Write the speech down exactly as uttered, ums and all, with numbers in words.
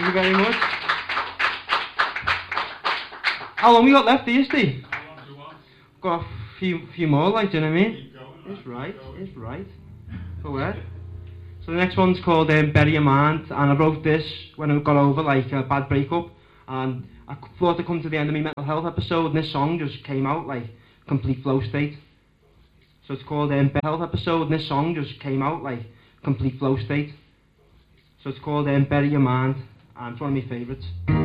you very much. How long we got left, do you, Steve? How long do you want? Got a few, few more, like, do you know what I mean? Keep going. It's man, right, keep going. it's right. Go ahead. So the next one's called um, Bury Your Mind, and I wrote this when I got over like a bad breakup, and I thought to come to the end of my mental health episode, and this song just came out like complete flow state. So it's called um, Mental Health episode, and this song just came out like complete flow state. So it's called um, Bury Your Mind, and it's one of my favourites.